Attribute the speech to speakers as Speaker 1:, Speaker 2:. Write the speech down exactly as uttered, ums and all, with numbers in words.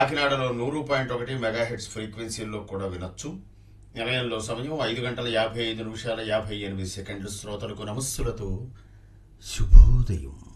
Speaker 1: కాకినాడలో నూరు పాయింట్ ఒకటి మెగాహెడ్స్ ఫ్రీక్వెన్సీల్లో కూడా వినొచ్చు. నిలయంలో సమయం ఐదు గంటల యాభై ఐదు నిమిషాల యాభై ఎనిమిది సెకండ్లు. శ్రోతలకు నమస్సులతో శుభోదయం.